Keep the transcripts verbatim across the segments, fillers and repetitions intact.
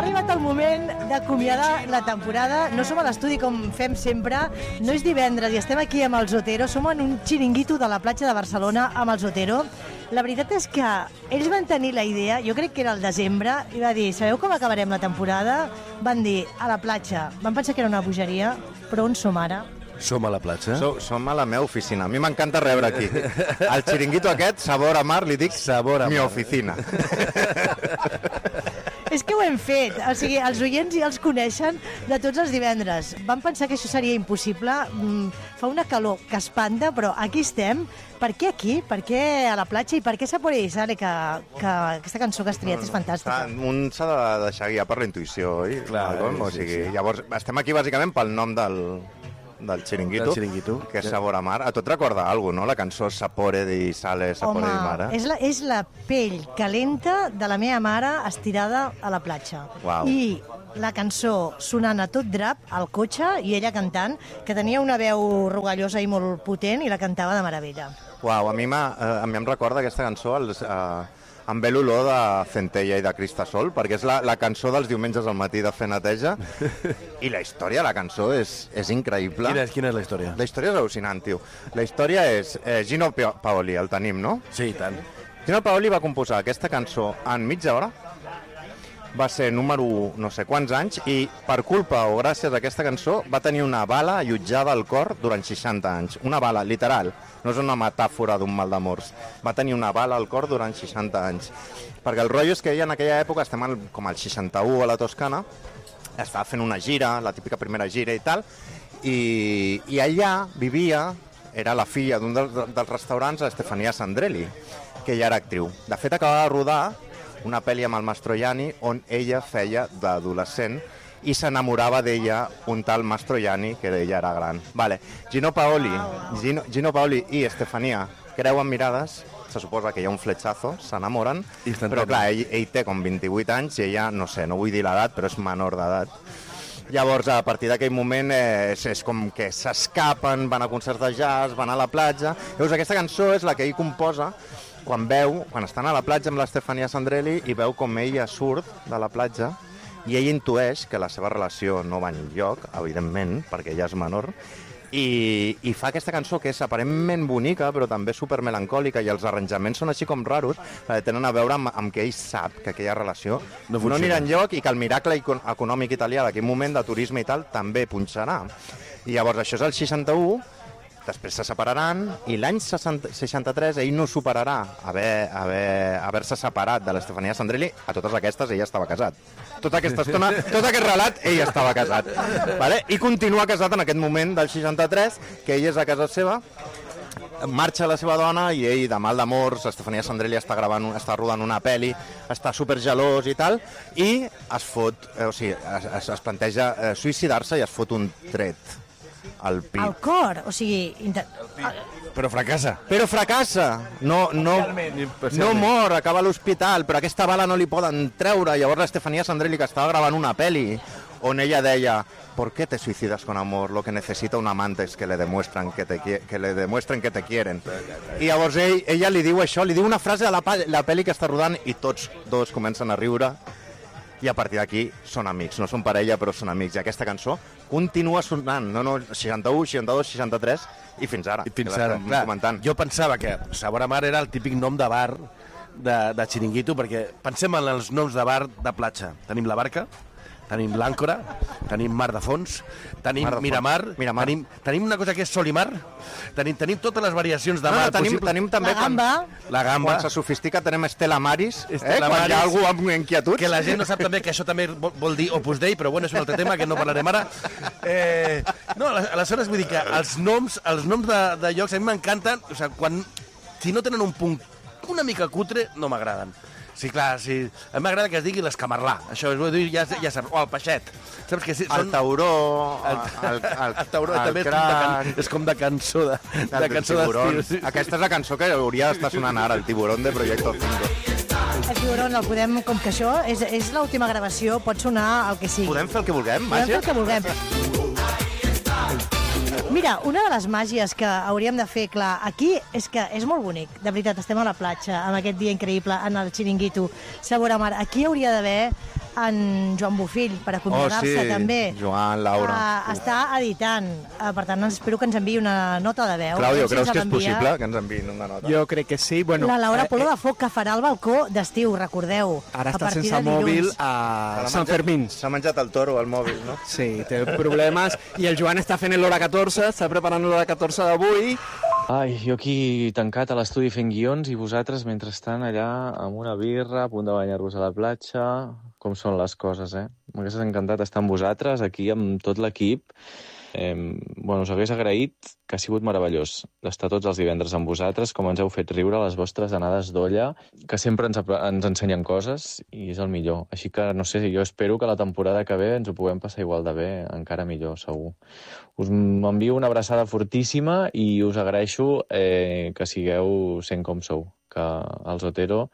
arribat el moment d'acomiadar la temporada. No som a l'estudi com fem sempre, no és divendres i estem aquí amb els Otero, som en un xiringuito de la platja de Barcelona amb els Otero. La veritat és que ells van tenir la idea, jo crec que era el desembre, i va dir, sabeu com acabarem la temporada? Van dir, a la platja. Van pensar que era una bogeria, però on som ara? Som a la platja? So, som a la meva oficina. A mi m'encanta rebre aquí. Al xiringuito aquest, sabor a mar, li dic sabor a mi mar. oficina. És que ho hem fet, o sigui, els oients ja els coneixen de tots els divendres. Vam pensar que això seria impossible, mm, fa una calor que espanta, però aquí estem. Per què aquí? Per què a la platja? I per què Sapore di Sale, que, que aquesta cançó que has triat és fantàstica? Un s'ha de deixar guiar per la intuïció, oi? Clar, Malcolm? o sí, sigui, sí. Llavors, estem aquí bàsicament pel nom del, del xiringuito, Del xiringuito. que és Sabor a Mar. A tot recorda alguna cosa, no? La cançó Sapore di Sale, Sapore Home, di Mare. és la, és la pell calenta de la meva mare estirada a la platja. Uau. I la cançó sonant a tot drap al cotxe i ella cantant, que tenia una veu rogallosa i molt potent i la cantava de meravella. Uau, a mi, eh, a mi em recorda aquesta cançó els, eh, em ve l'olor de centella i de cristasol, perquè és la, la cançó dels diumenges al matí de fer neteja, i la història de la cançó és, és increïble. Quina és, quina és la història? La història és al·lucinant, tio. La història és eh, Gino Paoli, el tenim, no? Sí, i tant. Gino Paoli va composar aquesta cançó en mitja hora, va ser número no sé quants anys, i per culpa o gràcies a aquesta cançó va tenir una bala allotjada al cor durant seixanta anys. Una bala, literal, no és una metàfora d'un mal d'amors. Va tenir una bala al cor durant seixanta anys. Perquè el rotllo és que ella en aquella època, estem al, com al seixanta-u a la Toscana, estava fent una gira, la típica primera gira i tal, i, i allà vivia, era la filla d'un dels, dels restaurants, Stefania Sandrelli, que ja era actriu. De fet, acabava de rodar una pel·li amb el Mastroianni on ella feia d'adolescent i s'enamorava d'ella un tal Mastroianni, que ella era gran. Vale. Gino Paoli, Gino, Gino Paoli i Stefania creuen mirades, se suposa que hi ha un fletxazo, s'enamoren, però clar, ell, ell té com vint-i-vuit anys i ella, no sé, no vull dir l'edat, però és menor d'edat. Llavors, a partir d'aquell moment, eh, és, és com que s'escapen, van a concerts de jazz, van a la platja. Llavors, aquesta cançó és la que ell composa quan veu, quan estan a la platja amb l'Stefania Sandrelli i veu com ella surt de la platja i ell intueix que la seva relació no va enlloc, evidentment, perquè ella és menor, i, i fa aquesta cançó que és aparentment bonica però també supermelancòlica i els arranjaments són així com raros, eh, tenen a veure amb, amb que ell sap que aquella relació no, no anirà enlloc i que el miracle econòmic italià d'aquell moment de turisme i tal també punxarà. I llavors això és el seixanta-u, després se separaran i l'any seixanta-tres ell no superarà haver, haver, haver-se separat de l'Stefania Sandrelli. A totes aquestes ell estava casat. Tota aquesta estona, tot aquest relat, ell estava casat. Vale? I continua casat en aquest moment del seixanta-tres, que ell és a casa seva, marxa la seva dona i ell, de mal d'amors, Stefania Sandrelli està gravant, està rodant una pel·li, està supergelós i tal, i es fot, eh, o sigui, es, es planteja eh, suïcidar-se i es fot un tret al pit. Al cor, o sigui... Inter... Però fracassa. Però fracassa. No, no, no mor, acaba a l'hospital, però aquesta bala no li poden treure. Llavors l'Stefania Sandrelli, que estava gravant una peli on ella deia ¿por qué te suicidas con amor? Lo que necesita un amante es que le demuestran que te, que le demuestren que te quieren. I llavors ell, ella li diu això, li diu una frase a la, la peli que està rodant i tots dos comencen a riure. I a partir d'aquí són amics, no són parella però són amics, i aquesta cançó continua sonant, no, no, seixanta-u, seixanta-dos, seixanta-tres i fins ara. I fins ara, clar, comentant. Jo pensava que Sabor a Mar era el típic nom de bar de, de xiringuito, perquè pensem en els noms de bar de platja. Tenim la Barca, tenim l'Àncora, tenim Mar de Fons, tenim mar de Miramar, Miramar. Tenim, tenim una cosa que és Sol i Mar, tenim, tenim totes les variacions de no, mar no, tenim, possibles. Tenim també la gamba. Quan, la gamba. Quan se sofistica tenem Estela Maris, Estela eh, quan Maris, hi ha algú amb inquietuds. Que la gent no sap també que això també vol, vol dir Opus Dei, però bueno, és un altre tema que no parlarem ara. Eh, no, aleshores vull dir que els noms, els noms de, de llocs a mi m'encanten, o sigui, quan, si no tenen un punt una mica cutre, no m'agraden. Sí, clar, sí. A mi m'agrada que es digui l'Escamarlà. Això és, ja, ja saps. O el Peixet. Saps que sí, són... El tauró, el, el, el, el tauró el també és com, can... és com de cançó de, de cançó d'estiu. Sí. Aquesta és la cançó que hauria d'estar sonant ara, el Tiburón de Proyecto cinco. El Tiburón el podem, com que això és, és l'última gravació, pot sonar el que sigui. Podem fer el que vulguem, Podem màgia? fer el que vulguem. Mira, una de les màgies que hauríem de fer, clar, aquí és que és molt bonic, de veritat, estem a la platja, amb aquest dia increïble, en el xiringuito Sabor a Mar. Aquí hauria d'haver en Joan Bofill, per acomiadar-se oh, sí. també. Joan, Laura. Uh, està editant. Uh, per tant, espero que ens enviï una nota de veu. Claudio, si creus que és l'envia. possible que ens enviïn una nota? Jo crec que sí. Bueno, La Laura eh, Polo eh, de Foc, que farà el balcó d'estiu, recordeu. Ara a està partir sense de mòbil dilluns. a S'ha Sant menjat- Fermín. S'ha menjat el toro, el mòbil, no? Sí, té problemes. I el Joan està fent l'hora catorze, està preparant l'hora catorze d'avui. Ai, jo aquí tancat a l'estudi fent guions i vosaltres mentrestant allà amb una birra, a punt de banyar-vos a la platja. Com són les coses, eh? M'hagués encantat estar amb vosaltres, aquí amb tot l'equip. Eh, bueno, us hagués agraït que ha sigut meravellós d'estar tots els divendres amb vosaltres, com ens heu fet riure a les vostres anades d'olla, que sempre ens, ens ensenyen coses i és el millor. Així que, no sé, jo espero que la temporada que ve ens ho puguem passar igual de bé, encara millor, segur. Us envio una abraçada fortíssima i us agraeixo eh, que sigueu sent com sou, que els Otero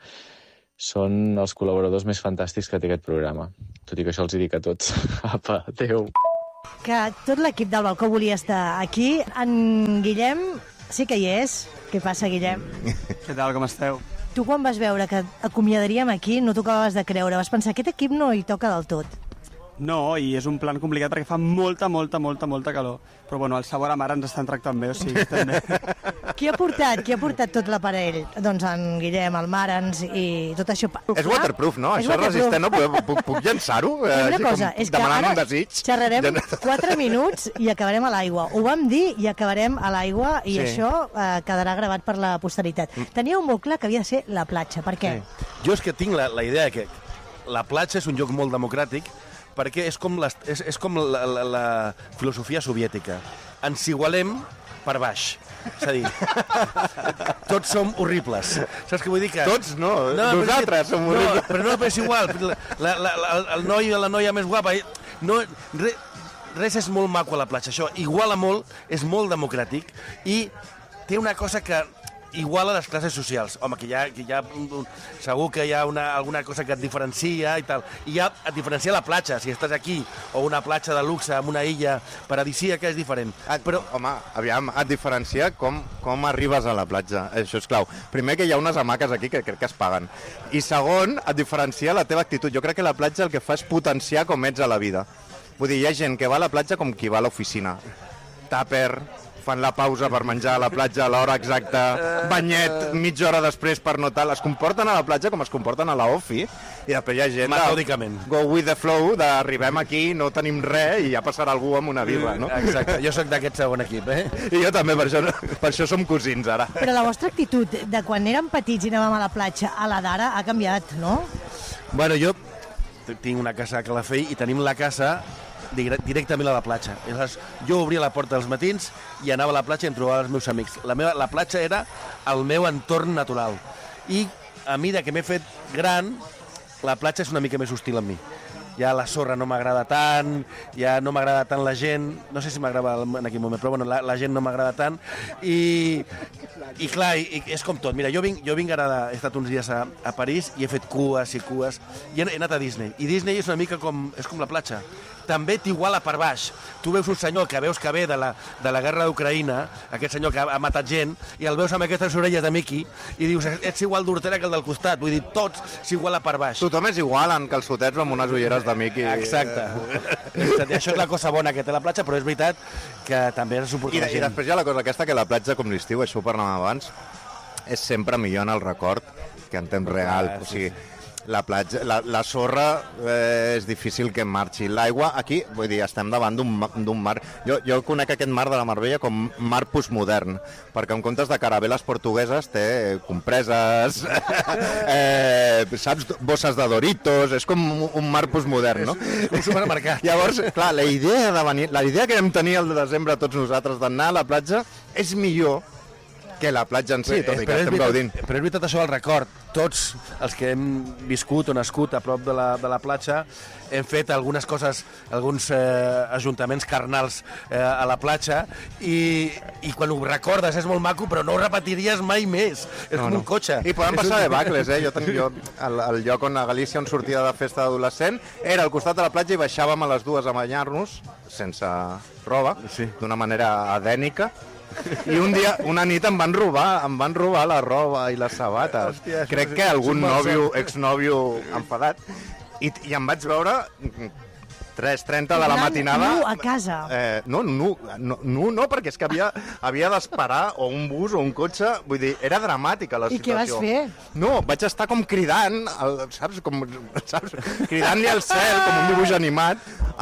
són els col·laboradors més fantàstics que té aquest programa. Tot i que això els hi dic a tots. Apa, adéu. Que tot l'equip del balcó volia estar aquí. En Guillem sí que hi és. Què passa, Guillem? Què tal, com esteu? Tu quan vas veure que acomiadaríem aquí no t'ho acabaves de creure. Vas pensar, aquest equip no hi toca del tot. No, i és un plan complicat perquè fa molta, molta, molta, molta calor. Però bueno, el sabor a mar ens estan tractant bé, o sigui, estem bé. Qui ha portat, qui ha portat tot l'aparell? Doncs en Guillem, el Marans i tot això. És waterproof, no? És Això és waterproof. resistent, no? Puc, puc, puc llançar-ho? I una Així cosa, com és que demanant ara un desig? xerrarem quatre minuts i acabarem a l'aigua. Ho vam dir i acabarem a l'aigua i Sí. això eh, quedarà gravat per la posteritat. Teníeu molt clar que havia de ser la platja. Per què? Jo és que tinc la, la idea que la platja és un lloc molt democràtic perquè és com, les, és, és com la, la, la filosofia soviètica. Ens igualem per baix. És a dir, tots som horribles. Saps què vull dir? Que... Tots no, però nosaltres és que- som no, horribles. però no, però és igual. La, la, la, el noi o la noia més guapa... No, re, res és molt maco a la platja. Això iguala molt, és molt democràtic i té una cosa que iguala les classes socials. Home, que hi ha, que hi ha un, un, segur que hi ha una, alguna cosa que et diferencia i tal. I ja et diferencia la platja. Si estàs aquí, o una platja de luxe, en una illa paradisíaca, és diferent. Et, però, home, aviam, et diferencia com, com arribes a la platja. Això és clau. Primer, que hi ha unes hamaques aquí que crec que es paguen. I segon, et diferencia la teva actitud. Jo crec que la platja el que fa és potenciar com ets a la vida. Vull dir, hi ha gent que va a la platja com qui va a l'oficina. Tàper, fan la pausa per menjar a la platja a l'hora exacta, banyet mitja hora després per no tal. Es comporten a la platja com es comporten a la ofi, i després hi ha gent Metòdicament. de go with the flow, d'arribem aquí, no tenim res i ja passarà algú amb una birra, no? Exacte, jo sóc d'aquest segon equip, eh? I jo també, per això, per això som cosins ara. Però la vostra actitud de quan érem petits i anàvem a la platja a la d'ara ha canviat, no? Bueno, jo tinc una casa a Calafell i tenim la casa dire- directament a la platja. I aleshores, jo obria la porta als matins i anava a la platja i em trobava els meus amics. La, meva, la platja era el meu entorn natural. I a mesura que m'he fet gran, la platja és una mica més hostil amb mi. Ja la sorra no m'agrada tant, ja no m'agrada tant la gent, no sé si m'agrada en aquell moment, però bueno, la, la gent no m'agrada tant, i, i clar, i, és com tot. Mira, jo vinc, jo vinc ara, de, he estat uns dies a, a París i he fet cues i cues, i he, he anat a Disney, i Disney és una mica com, és com la platja. També t'iguala per baix. Tu veus un senyor que veus que ve de la, de la guerra d'Ucraïna, aquest senyor que ha, ha matat gent, i el veus amb aquestes orelles de Mickey, i dius, ets igual d'hortera que el del costat. Vull dir, tots s'iguala per baix. Tothom és igual en calçotets amb unes ulleres de Mickey. Exacte. Exacte. I això és la cosa bona que té la platja, però és veritat que també has de suportar I, la I gent. després hi ha la cosa aquesta, que la platja, com l'estiu, això ho parlàvem abans, és sempre millor en el record que en temps real. Ah, O sí, sigui, la platja, la, la sorra eh, és difícil que marxi. L'aigua, aquí, vull dir, estem davant d'un ma- d'un mar. Jo, jo conec aquest mar de la Marbella com mar postmodern, perquè en comptes de caraveles portugueses té compreses, eh, saps, bosses de Doritos, és com un, un mar postmodern, no? És un supermercat. Llavors, clar, la idea de venir, la idea que vam tenir el desembre tots nosaltres d'anar a la platja és millor que la platja en si, tot i que Però és estem veritat- gaudint. Però és veritat això del record. Tots els que hem viscut o nascut a prop de la, de la platja hem fet algunes coses, alguns eh, ajuntaments carnals eh, a la platja i, i quan ho recordes és molt maco, però no ho repetiries mai més. És No, com no. un cotxe. I poden És passar un- de bacles, eh? Jo, ten, jo el, el lloc on a Galícia on sortia de festa d'adolescent era al costat de la platja i baixàvem a les dues a banyar-nos sense roba, Sí. d'una manera adènica. I un dia, una nit em van robar, em van robar la roba i les sabates. Hòstia, Crec és- que algun és un malson. nòvio, exnòvio enfadat. I, i em vaig veure tres trenta de la Anant matinada... nu a casa. Eh, no, nu, no, nu no, perquè és que havia, havia d'esperar o un bus o un cotxe, vull dir, era dramàtica la I què vas situació. fer? No, vaig estar com cridant, el, saps, com, saps, cridant-li al cel, com un dibuix animat,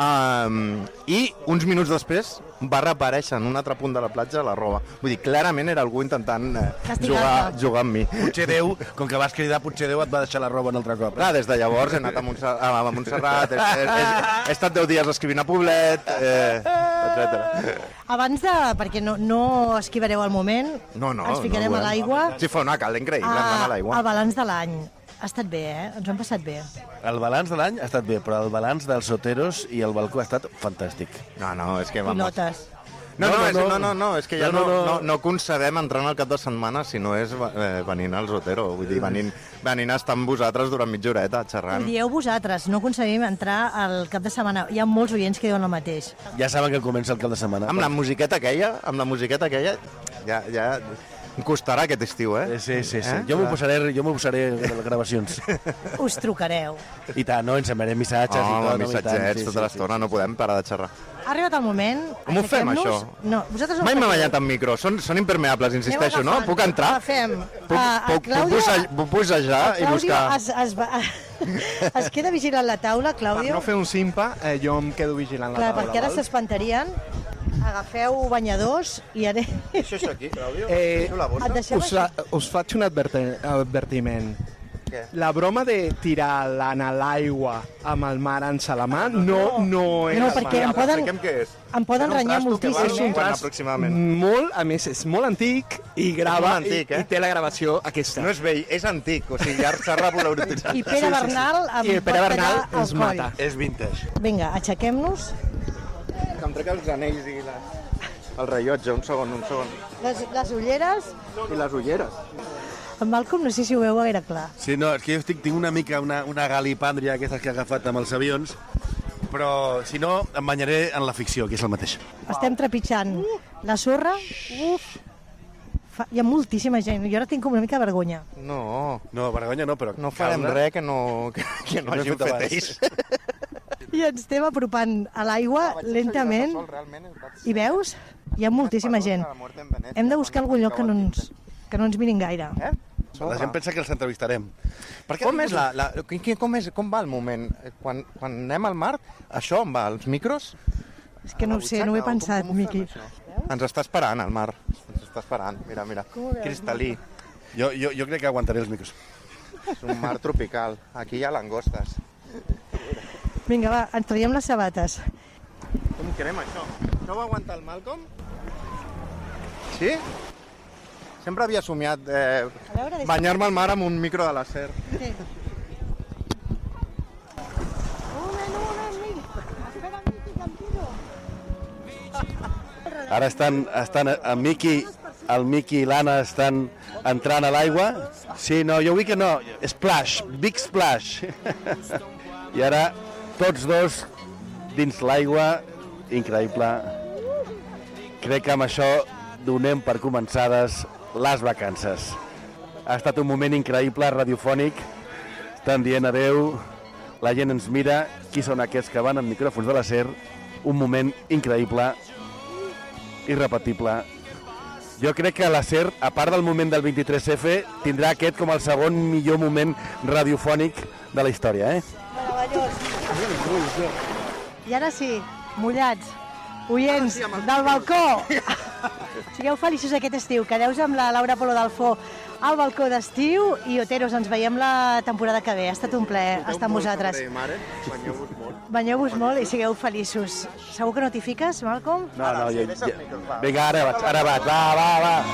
um, i uns minuts després va reaparèixer en un altre punt de la platja la roba. Vull dir, clarament era algú intentant eh, jugar, jugar amb mi. Potser Déu, com que vas cridar, potser Déu et va deixar la roba un altre cop. Clar, des de llavors he anat a Montserrat, a Montserrat he, he, he, he estat deu dies escrivint a Poblet, eh, etcètera. Abans de... perquè no, no esquivareu al moment, No, no, ens ficarem no a l'aigua. Sí, fa una calda increïble, ah, anant a l'aigua. El balanç de l'any. Ha estat bé, eh? Ens ho hem passat bé. El balanç de l'any ha estat bé, però el balanç dels soteros i el balcó ha estat fantàstic. No, no, és que... Vamos. Pilotes. No, no, No, no, és, no. no, no, no, és que ja No, no, no, no, no. no, no concebem entrar al cap de setmana si no és eh, venint al Zotero, vull dir, venint, venint a estar amb vosaltres durant mitja horeta, Ho xerrant. dieu vosaltres, no aconseguim entrar al cap de setmana. Hi ha molts oients que diuen el mateix. Ja saben que comença el cap de setmana. Amb la musiqueta aquella, amb la musiqueta aquella, ja, ja em costarà aquest estiu, eh? Sí, sí, sí. Eh? Jo m'ho posaré, jo m'ho posaré a les gravacions. Us trucareu. I tant, no? Ens enviarem missatges i Oh, tot. amb no? I tant, missatgets sí, tota sí, l'estona, no podem parar de xerrar. Ha arribat el moment. Com ho fem, aixequem-nos. això? No, vosaltres no Mai ho m'ha feu. ballat amb micro, són, són impermeables, insisteixo, Aneu no? agafant. Puc entrar? Agafem. Puc, Ah, ah, puc, puc, Clàudio- bussej- puc bussejar i Clàudio buscar... es, es, va, es queda vigilant la taula, Per Clàudio. no fer un simpa, eh, jo em quedo vigilant la Clar, taula. perquè ara val? s'espantarien. Agafeu banyadors i ara... Això és aquí, Claudio? Eh, Deixo la bossa. Et deixem us, així. us faig un adverti advertiment. Què? La broma de tirar l'Anna a l'aigua amb el mar en salamà no, no és... No, perquè em poden, Expliquem què és. em poden Era un renyar trasto que val moltíssim. un Eh? quant aproximadament. Molt, a més, és molt antic i grava molt antic, i, eh? i té la gravació aquesta. No és vell, és antic, o sigui, ja s'ha revaloritzat. I Pere Bernal em I pot Pere tallar Bernal el ens coll. mata. És vintage. Vinga, aixequem-nos. Que em trec els anells i la... el rellotge, un segon, un segon. Les, les ulleres. I les ulleres. En Malcolm no sé si ho veu gaire clar. Sí, no, és que jo estic, tinc una mica una, una galipàndria aquestes que he agafat amb els avions, però si no em banyaré en la ficció, que és el mateix. Estem trepitjant la sorra. Uf. Fa, hi ha moltíssima gent. Jo ara tinc com una mica de vergonya. No, No, vergonya no, però... no farem calma. res que no, que, que no No hem hagin fet fet abans. ells. I ens estem apropant a l'aigua lentament. I veus? Hi ha moltíssima gent. Hem de buscar algun lloc que no ens, que no ens mirin gaire. Eh? La gent pensa que els entrevistarem. Per què Com és la, la, qui- com, és, com va el moment? Quan, quan anem al mar, això on va? Els micros? És que no ho sé, no ho he pensat, Miqui. Ens està esperant el mar. Ens està esperant. Mira, mira. Com ho veus, Cristal·lí. Jo, jo, jo crec que aguantaré els micros. És un mar tropical. Aquí hi ha langostes. Vinga, va, ens traiem les sabates. Com ho querem, això? Això va aguantar el Malcolm? Sí? Sempre havia somiat eh, A veure, deixa- banyar-me al mar amb un micro de láser. Sí. Ara estan, estan el Miqui, el Miqui i l'Anna estan entrant a l'aigua. Sí, no, jo vull que no. Splash, big splash. I ara tots dos dins l'aigua, increïble. Crec que amb això donem per començades les vacances. Ha estat un moment increïble, radiofònic. Estan dient adeu, la gent ens mira, qui són aquests que van amb micròfons de l'acer. Un moment increïble, irrepetible. Jo crec que l'acer, a part del moment del vint-i-tres efe, tindrà aquest com el segon millor moment radiofònic de la història, eh? Meravellós. I ara sí, mullats, oients del balcó. Sigueu feliços aquest estiu, quedeu amb la Laura Polo d'Alfó al balcó d'estiu i Oteros, ens veiem la temporada que ve. Ha estat un plaer estar amb vosaltres. Banyeu-vos molt. Banyeu-vos molt i sigueu feliços. Segur que no t'hi fiques, Malcolm? No, no, jo, jo... Vinga, ara vaig, ara vaig, va, va, va.